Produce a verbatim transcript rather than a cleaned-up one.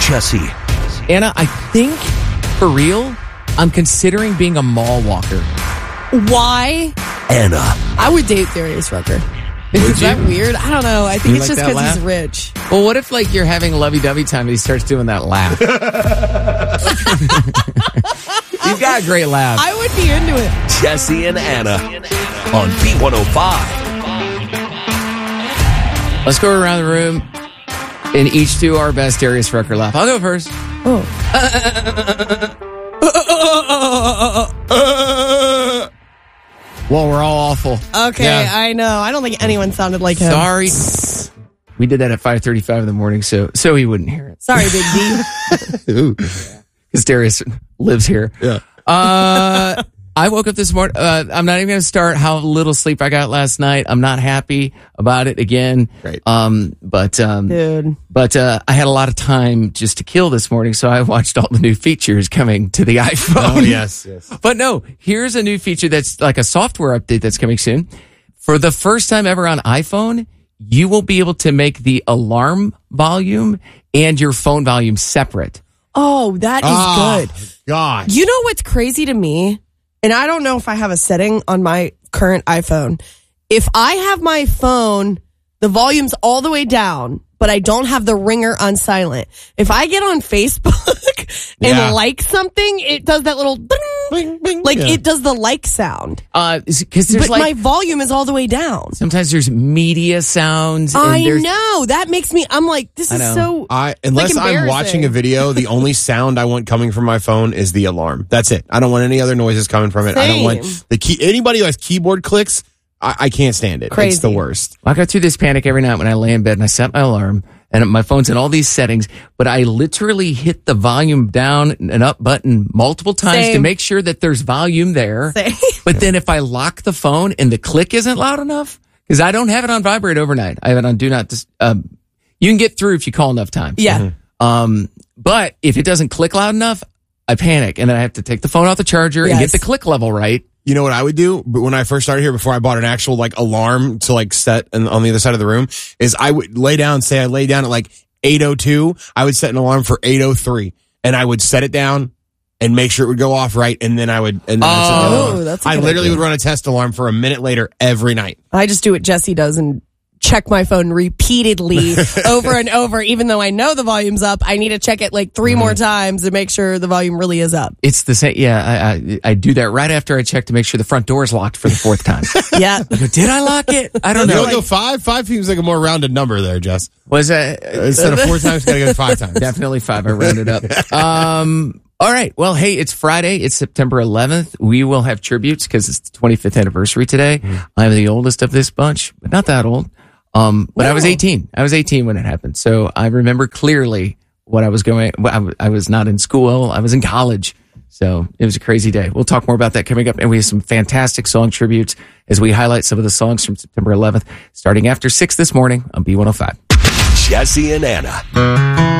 Jesse. Anna, I think, for real, I'm considering being a mall walker. Why? Anna. I would date Darius Rucker. Is that weird? I don't know. I think You it's like just that because he's laugh? rich. Well, what if, like, you're having lovey-dovey time and he starts doing that laugh? He's got a great laugh. I would be into it. Jesse and Anna on B one oh five. Let's go around the room and each do our best Darius Rucker laugh. I'll go first. Oh. Well, we're all awful. Okay, Yeah. I know. I don't think anyone sounded like him. Sorry. We did that at five thirty-five in the morning, so so he wouldn't hear it. Sorry, Big D. Because Darius lives here. Yeah. Uh, I woke up this morning. Uh, I'm not even going to start how little sleep I got last night. I'm not happy about it again. Great. Um, but um, Dude. but uh, I had a lot of time just to kill this morning, so I watched all the new features coming to the iPhone. Oh, yes, yes. But no, here's a new feature that's like a software update that's coming soon. For the first time ever on iPhone, you will be able to make the alarm volume and your phone volume separate. Oh, that is Oh, good. God. You know what's crazy to me? And I don't know if I have a setting on my current iPhone. If I have my phone, the volume's all the way down, but I don't have the ringer on silent. If I get on Facebook and Yeah. like something, it does that little ding, Bing, bing. like Yeah. it does the like sound. Uh, because there's But like my volume is all the way down. sometimes there's media sounds. And I there's, know. That makes me, I'm like, this I is know. so. I unless like I'm embarrassing. watching a video, the only sound I want coming from my phone is the alarm. That's it. I don't want any other noises coming from it. I don't want Same. the key. Anybody who has keyboard clicks, I, I can't stand it. It's Crazy. the worst. I go through this panic every night when I lay in bed and I set my alarm and my phone's in all these settings, but I literally hit the volume down and up button multiple times Same. to make sure that there's volume there. Same. But then if I lock the phone and the click isn't loud enough, because I don't have it on vibrate overnight, I have it on do not. Dis- um, you can get through if you call enough times. Yeah. Um, but if it doesn't click loud enough, I panic and then I have to take the phone out the charger and get Yes. the click level right. You know what I would do? But when I first started here, before I bought an actual like alarm to like set in, on the other side of the room, is I would lay down. Say I lay down at like eight oh two. I would set an alarm for eight oh three, and I would set it down and make sure it would go off right, and then I would. And then I'd set the Oh, alarm. that's a I good literally idea. would run a test alarm for a minute later every night. I just do what Jesse does and check my phone repeatedly over and over. Even though I know the volume's up, I need to check it like three more times to make sure the volume really is up. It's the same. Yeah, I, I, I do that right after I check to make sure the front door is locked for the fourth time. Yeah. Did I lock it? I don't You know. don't go five. Five seems like a more rounded number there, Jess. Was that Instead of four times, gotta go five times. definitely five? I rounded up. Um, all right. Well, hey, it's Friday. It's September eleventh. We will have tributes because it's the twenty-fifth anniversary today. I'm the oldest of this bunch, but not that old. Um, but I was No. eighteen. I was eighteen when it happened. So I remember clearly what I was going, I w- I was not in school. I was in college. So it was a crazy day. We'll talk more about that coming up. And we have some fantastic song tributes as we highlight some of the songs from September eleventh, starting after six this morning on B one oh five. Jesse and Anna.